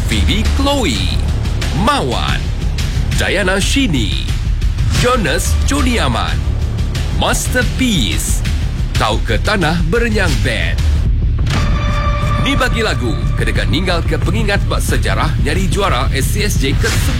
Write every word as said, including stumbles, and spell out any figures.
Phoebe Chloe, Mawan, Diana Shini, Jonas Juniaman, Masterpiece, Tahu ke Tanah Berenyang Band. Ni bagi lagu, kedekat ninggal ke pengingat bak sejarah nyari juara S C S J ke